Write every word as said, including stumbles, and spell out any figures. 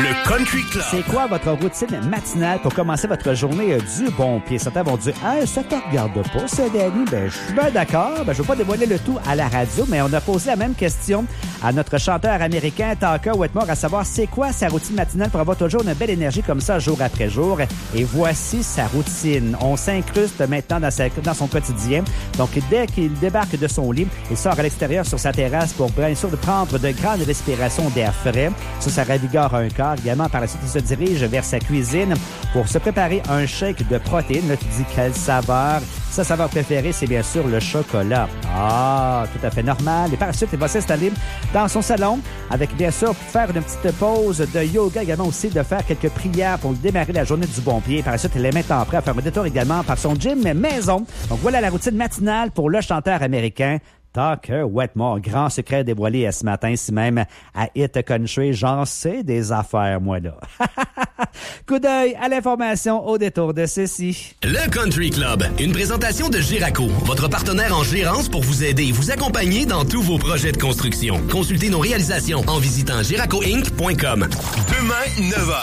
Le Country Club. C'est quoi votre routine matinale pour commencer votre journée du bon pied? Certains vont dire « Ah, ça te regarde pas, ça, Danny. » Ben, je suis bien d'accord. Ben, je veux pas dévoiler le tout à la radio, mais on a posé la même question à notre chanteur américain Tucker Whitmore, à savoir c'est quoi sa routine matinale pour avoir toujours une belle énergie comme ça jour après jour. Et voici sa routine. On s'incruste maintenant dans, sa, dans son quotidien. Donc, dès qu'il débarque de son lit, il sort à l'extérieur sur sa terrasse pour bien sûr de prendre de grandes respirations d'air frais. Ça, ça ravigore un corps. Également, par la suite, il se dirige vers sa cuisine pour se préparer un shake de protéines. Là, tu dis quelle saveur. Sa saveur préférée, c'est bien sûr le chocolat. Ah, tout à fait normal. Et par la suite, il va s'installer dans son salon avec, bien sûr, pour faire une petite pause de yoga, également aussi de faire quelques prières pour démarrer la journée du bon pied. Par la suite, il est maintenant prêt à faire un détour également par son gym maison. Donc, voilà la routine matinale pour le chanteur américain Tucker Whitmore. Grand secret dévoilé ce matin, si même à Hit Country. J'en sais des affaires, moi, là. Coup d'œil à l'information au détour de ceci. Le Country Club, une présentation de Giraco, votre partenaire en gérance pour vous aider et vous accompagner dans tous vos projets de construction. Consultez nos réalisations en visitant giraco inc point com. Demain, neuf heures.